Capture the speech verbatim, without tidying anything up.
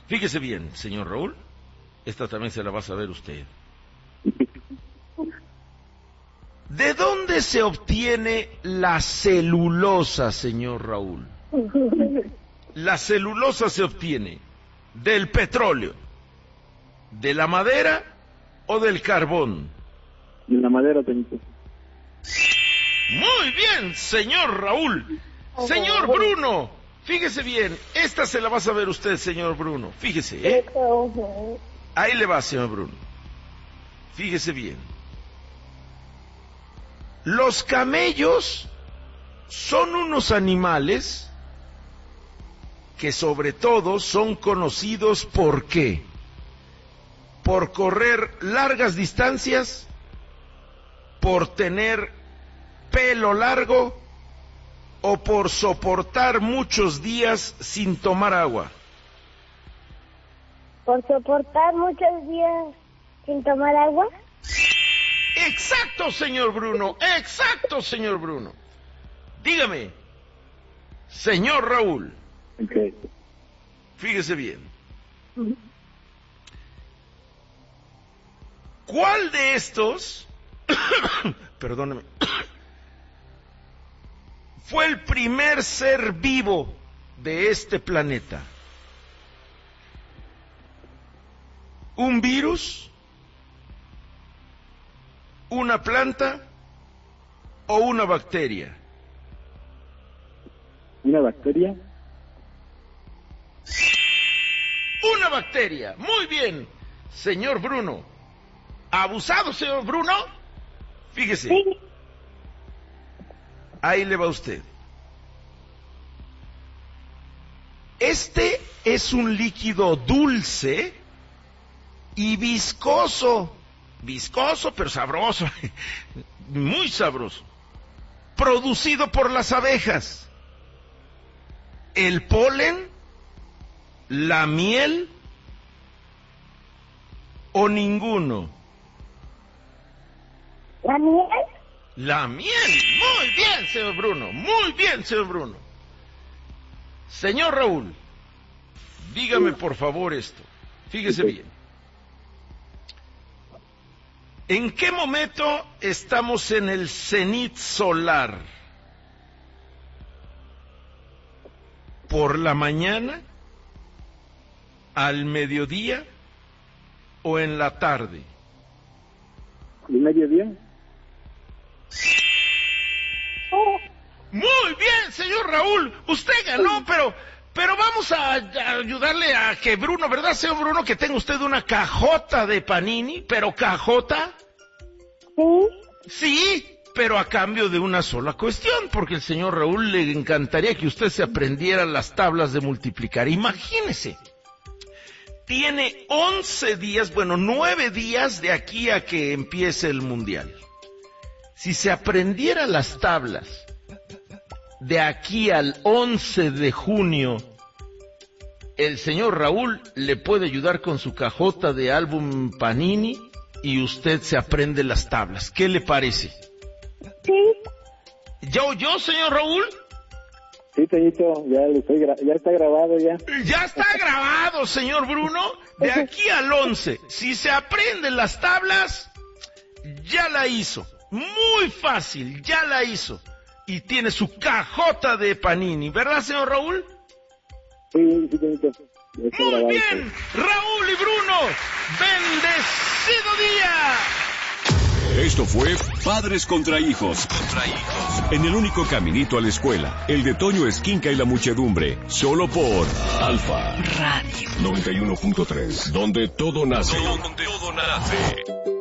Fíjese bien, señor Raúl, esta también se la va a saber usted. ¿De dónde se obtiene la celulosa, señor Raúl? La celulosa se obtiene del petróleo, de la madera o del carbón. De la madera, Toñito. Muy bien, señor Raúl. Señor Bruno, fíjese bien, esta se la va a saber usted, señor Bruno. Fíjese, ¿eh? Ahí le va, señor Bruno. Fíjese bien. Los camellos son unos animales que sobre todo son conocidos por ¿qué? Por correr largas distancias, por tener pelo largo o por soportar muchos días sin tomar agua. Por soportar muchos días sin tomar agua. Exacto, señor Bruno, exacto, señor Bruno. Dígame, señor Raúl. Okay. Fíjese bien. ¿Cuál de estos, perdóneme, fue el primer ser vivo de este planeta? ¿Un virus? ¿Una planta? ¿O una bacteria? ¿Una bacteria? Una bacteria. Muy bien, señor Bruno. ¿Abusado, señor Bruno? Fíjese. Sí. Ahí le va usted. Este es un líquido dulce y viscoso. Viscoso, pero sabroso. Muy sabroso. Producido por las abejas. El polen, la miel o ninguno. ¿La miel? La miel. Muy bien, señor Bruno. Muy bien, señor Bruno. Señor Raúl, dígame por favor esto. Fíjese bien. ¿En qué momento estamos en el cenit solar? ¿Por la mañana, al mediodía o en la tarde? ¿El mediodía? Oh. Muy bien, señor Raúl, usted ganó, pero pero vamos a, a ayudarle a que Bruno, ¿verdad, señor Bruno, que tenga usted una cajota de panini, pero cajota? Sí. Sí, pero a cambio de una sola cuestión, porque el señor Raúl le encantaría que usted se aprendiera las tablas de multiplicar. Imagínese, tiene once días, bueno, nueve días de aquí a que empiece el mundial. Si se aprendiera las tablas de aquí al once de junio, el señor Raúl le puede ayudar con su cajota de álbum Panini y usted se aprende las tablas. ¿Qué le parece? Sí. ¿Ya oyó, señor Raúl? Sí, Toñito, ya, lo estoy gra- ya está grabado ya. Ya está grabado, señor Bruno. De aquí al once, si se aprenden las tablas, ya la hizo. Muy fácil, ya la hizo. Y tiene su cajota de Panini, ¿verdad, señor Raúl? Sí, sí, Toñito. Ya está Muy grabado, bien, sí. Raúl y Bruno, bendecido día. Esto fue Padres contra Hijos. Contra Hijos. En el único caminito a la escuela, el de Toño Esquinca y la muchedumbre. Solo por Alfa Radio noventa y uno punto tres, donde todo nace. Donde todo nace.